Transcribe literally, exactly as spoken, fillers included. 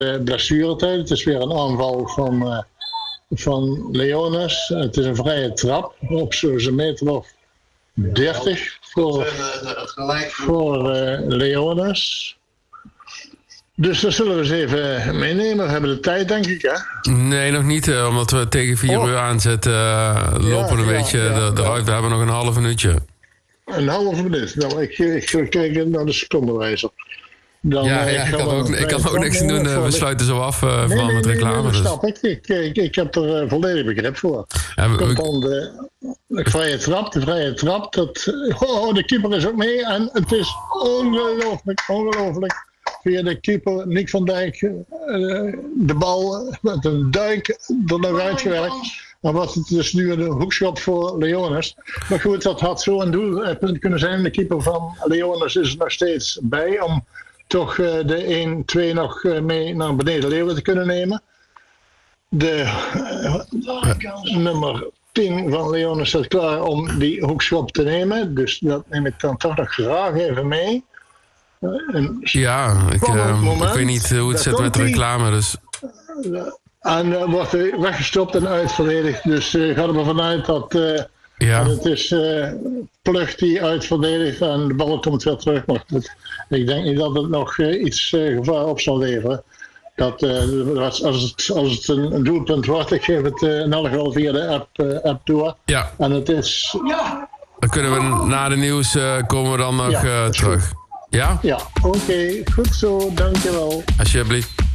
de blessuretijd. Het is weer een aanval van, uh, van Leonis. Het is een vrije trap op zo'n meter of dertig voor, voor uh, Leonis. Dus dat zullen we eens even meenemen. We hebben de tijd, denk ik, hè? Nee, nog niet. Uh, omdat we tegen vier oh. uur aanzetten, uh, lopen we ja, een ja, beetje ja, eruit. Ja. We hebben nog een half minuutje. Een half minuut. Nou, ik, ik ga kijken naar de secondenwijzer. Dan, ja, ja, ik kan ook, ik kan ook niks doen. Uh, we sluiten zo af uh, nee, nee, met reclame. Nee, nee, dat dus. snap ik. Ik, ik. ik heb er uh, volledig begrip voor. Ja, we, Komt dan de, de vrije trap. De vrije trap. Dat, oh, de keeper is ook mee. En het is ongelooflijk, ongelooflijk. Via de keeper Nick van Dijk uh, de bal met een duik er nog uitgewerkt. Dan was het dus nu een hoekschop voor Leonis. Maar goed, dat had zo een doelpunt kunnen zijn. De keeper van Leonis is er nog steeds bij om toch uh, de één twee nog uh, mee naar beneden Leeuwen te kunnen nemen. De uh, nummer tien van Leonis staat klaar om die hoekschop te nemen. Dus dat neem ik dan toch nog graag even mee. Uh, ja, ik, uh, ik weet niet hoe het zit met de reclame. Dus. Uh, en uh, wordt er weggestopt en uitverdedigd. Dus uh, ga er maar vanuit dat, uh, ja. dat het is uh, Plug die uitverdedigt en de bal komt weer terug. Maar het, ik denk niet dat het nog uh, iets uh, gevaar op zal leveren. Dat, uh, als, als, het, als het een, een doelpunt wordt, ik geef het uh, in elk geval via de app, uh, app door. Ja. En het is... Ja. Dan kunnen we na de nieuws uh, komen we dan nog ja, uh, terug. Goed. Ja? Ja, oké. Okay. Goed zo. Dankjewel. Alsjeblieft.